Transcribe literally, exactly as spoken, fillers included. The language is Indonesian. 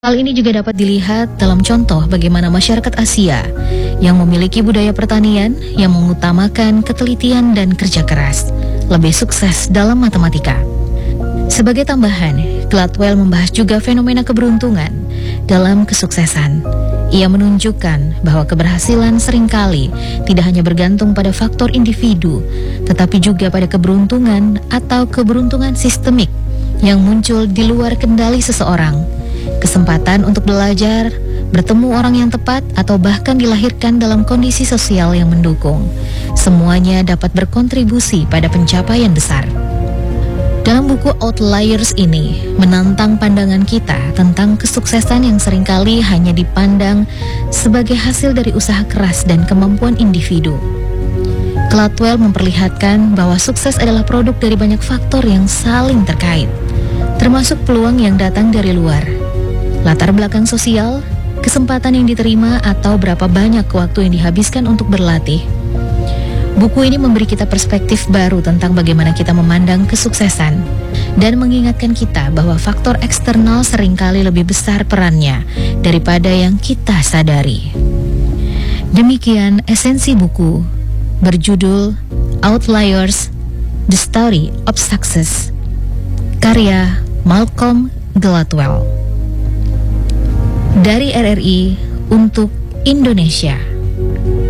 Hal ini juga dapat dilihat dalam contoh bagaimana masyarakat Asia yang memiliki budaya pertanian yang mengutamakan ketelitian dan kerja keras lebih sukses dalam matematika. Sebagai tambahan, Gladwell membahas juga fenomena keberuntungan dalam kesuksesan. Ia menunjukkan bahwa keberhasilan seringkali tidak hanya bergantung pada faktor individu, tetapi juga pada keberuntungan atau keberuntungan sistemik yang muncul di luar kendali seseorang. Kesempatan untuk belajar, bertemu orang yang tepat, atau bahkan dilahirkan dalam kondisi sosial yang mendukung. Semuanya dapat berkontribusi pada pencapaian besar. Dalam buku Outliers ini, menantang pandangan kita tentang kesuksesan yang seringkali hanya dipandang sebagai hasil dari usaha keras dan kemampuan individu. Gladwell memperlihatkan bahwa sukses adalah produk dari banyak faktor yang saling terkait, termasuk peluang yang datang dari luar, latar belakang sosial, kesempatan yang diterima, atau berapa banyak waktu yang dihabiskan untuk berlatih. Buku ini memberi kita perspektif baru tentang bagaimana kita memandang kesuksesan dan mengingatkan kita bahwa faktor eksternal seringkali lebih besar perannya daripada yang kita sadari. Demikian esensi buku berjudul Outliers: The Story of Success, karya Malcolm Gladwell. Dari R R I untuk Indonesia.